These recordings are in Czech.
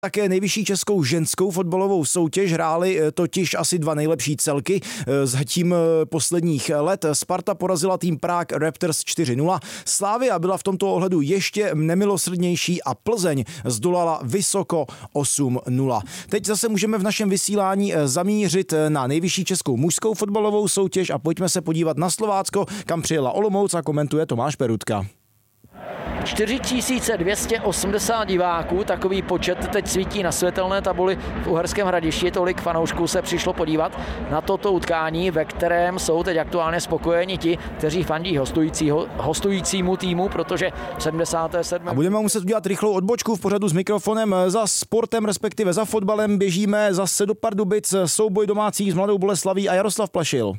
Také nejvyšší českou ženskou fotbalovou soutěž hrály totiž asi dva nejlepší celky zatím posledních let. Sparta porazila tým Prague Raptors 4-0, Slavia byla v tomto ohledu ještě nemilosrdnější a Plzeň zdolala vysoko 8-0. Teď zase můžeme v našem vysílání zamířit na nejvyšší českou mužskou fotbalovou soutěž a pojďme se podívat na Slovácko, kam přijela Olomouc a komentuje Tomáš Perutka. 4280 diváků, takový počet teď svítí na světelné tabuli v Uherském Hradišti. Tolik fanoušků se přišlo podívat na toto utkání, ve kterém jsou teď aktuálně spokojeni ti, kteří fandí hostujícímu týmu, protože v 77. A budeme muset udělat rychlou odbočku v pořadu s mikrofonem. Za sportem, respektive za fotbalem běžíme zase do Pardubic, souboj domácích s Mladou Boleslaví a Jaroslav Plašil.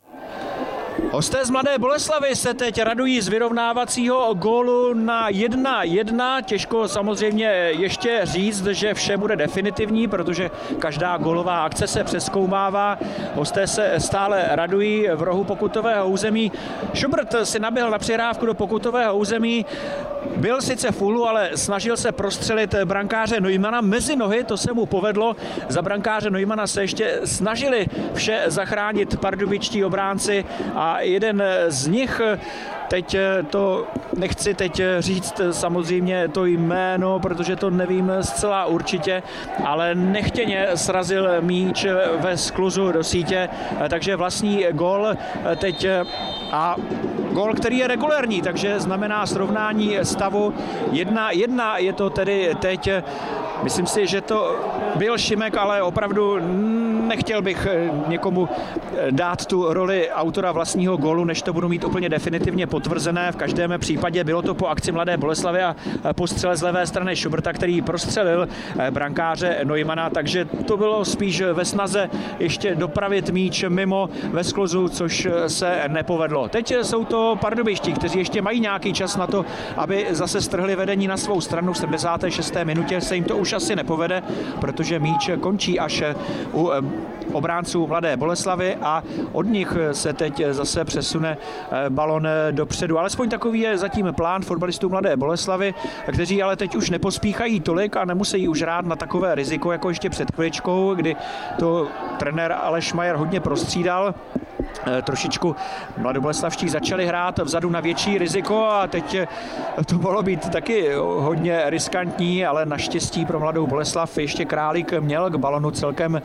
Hosté z Mladé Boleslavy se teď radují z vyrovnávacího gólu na 1-1. Těžko samozřejmě ještě říct, že vše bude definitivní, protože každá gólová akce se přezkoumává. Hosté se stále radují v rohu pokutového území. Schubert si naběhl na přihrávku do pokutového území. Byl sice v úhlu, ale snažil se prostřelit brankáře Neumana mezi nohy, to se mu povedlo. Za brankáře Neumana se ještě snažili vše zachránit pardubičtí obránci a jeden z nich, teď to nechci teď říct samozřejmě to jméno, protože to nevím zcela určitě, ale nechtěně srazil míč ve skluzu do sítě, takže vlastní gól teď a gól, který je regulérní, takže znamená srovnání stavu 1-1, je to tedy teď. Myslím si, že to byl Šimek, ale opravdu nechtěl bych někomu dát tu roli autora vlastního gólu, než to budu mít úplně definitivně potvrzené. V každém případě bylo to po akci Mladé Boleslavy a po střele z levé strany Schuberta, který prostřelil brankáře Neumana, takže to bylo spíš ve snaze ještě dopravit míč mimo ve skluzu, což se nepovedlo. Teď jsou to pardubiští, kteří ještě mají nějaký čas na to, aby zase strhli vedení na svou stranu. V 76. minutě se jim to už asi nepovede, protože míč končí až u obránců Mladé Boleslavy a od nich se teď zase přesune balon dopředu. Alespoň takový je zatím plán fotbalistů Mladé Boleslavy, kteří ale teď už nepospíchají tolik a nemusí už hrát na takové riziko, jako ještě před chviličkou, kdy to trenér Aleš Majer hodně prostřídal. Trošičku mladoboleslavští začali hrát vzadu na větší riziko a teď to mohlo být taky hodně riskantní, ale naštěstí pro Mladou Boleslav ještě Králík měl k balonu celkem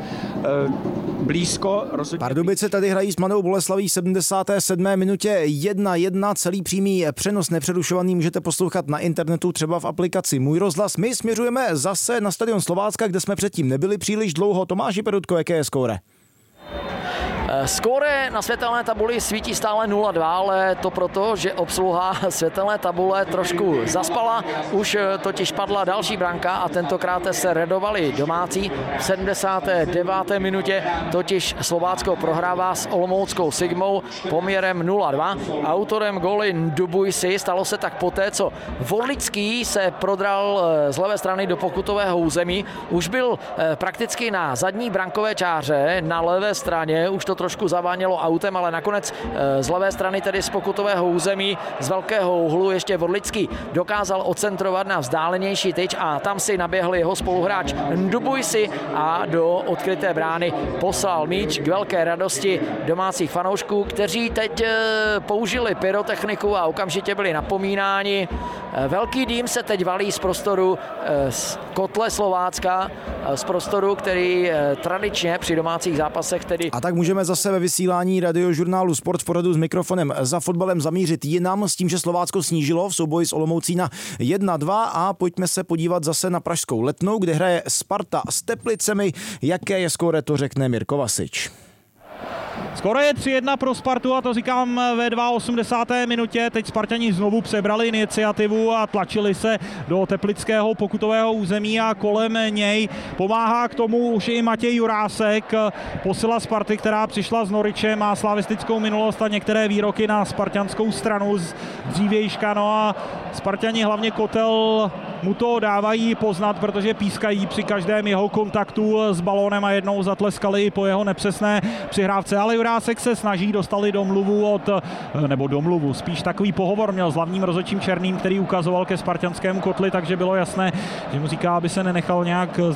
blízko. Pardubice tady hrají s Mladou Boleslaví v 77. minutě 1-1. Celý přímý přenos nepřerušovaný můžete poslouchat na internetu, třeba v aplikaci Můj rozhlas. My směřujeme zase na stadion Slovácka, kde jsme předtím nebyli příliš dlouho. Tomáši Perutko, jaké je skóre? Skóre na světelné tabuli svítí stále 0-2, ale to proto, že obsluha světelné tabule trošku zaspala. Už totiž padla další branka a tentokrát se redovali domácí. V 79. minutě totiž Slovácko prohrává s olomouckou Sigmou poměrem 0-2. Autorem góly Ndubujsi, stalo se tak poté, co Vorlický se prodral z levé strany do pokutového území. Už byl prakticky na zadní brankové čáře na levé straně, už to trošku zavánělo autem, ale nakonec z levé strany, tedy z pokutového území, z velkého úhlu ještě Vorlický dokázal odcentrovat na vzdálenější tyč a tam si naběhl jeho spoluhráč Ndubujsi a do odkryté brány poslal míč k velké radosti domácích fanoušků, kteří teď použili pyrotechniku a okamžitě byli napomínáni. Velký dým se teď valí z prostoru z kotle Slovácka, z prostoru, který tradičně při domácích zápasech tedy... A tak můžeme zase ve vysílání radiožurnálu Sport v pořadu s mikrofonem za fotbalem zamířit jinam s tím, že Slovácko snížilo v souboji s Olomoucí na 1-2 a pojďme se podívat zase na pražskou Letnou, kde hraje Sparta s Teplicemi. Jaké je skóre, to řekne Mirko Vasič. Skoro je 3-1 pro Spartu a to říkám ve 82. minutě. Teď Spartani znovu přebrali iniciativu a tlačili se do teplického pokutového území a kolem něj pomáhá k tomu už i Matěj Jurásek, posila Sparty, která přišla s Noričem, má slavistickou minulost a některé výroky na spartanskou stranu z dřívějška. No a Spartani, hlavně Kotel, mu to dávají poznat, protože pískají při každém jeho kontaktu s balónem a jednou zatleskali i po jeho nepřesné přihrávce. Ale Jurásek se snaží, dostali domluvu, spíš takový pohovor měl s hlavním rozhodčím Černým, který ukazoval ke spartanskému kotli, takže bylo jasné, že mu říká, aby se nenechal nějak